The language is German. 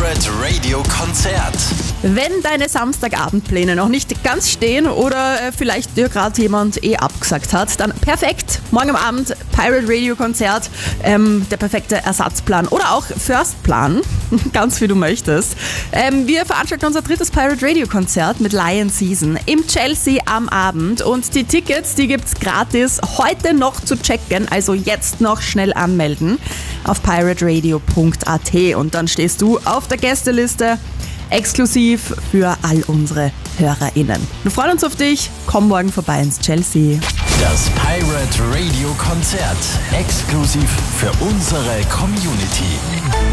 Pirate Radio Konzert. Wenn deine Samstagabendpläne noch nicht ganz stehen oder vielleicht dir gerade jemand abgesagt hat, dann perfekt. Morgen am Abend Pirate Radio Konzert, der perfekte Ersatzplan oder auch Firstplan, ganz wie du möchtest. Wir veranstalten unser drittes Pirate Radio Konzert mit Lion Season im Chelsea am Abend und die Tickets, die gibt's gratis heute noch zu checken, also jetzt noch schnell anmelden auf pirateradio.at und dann stehst du auf der Gästeliste exklusiv für all unsere HörerInnen. Wir freuen uns auf dich. Komm morgen vorbei ins Chelsea. Das Pirate Radio Konzert exklusiv für unsere Community.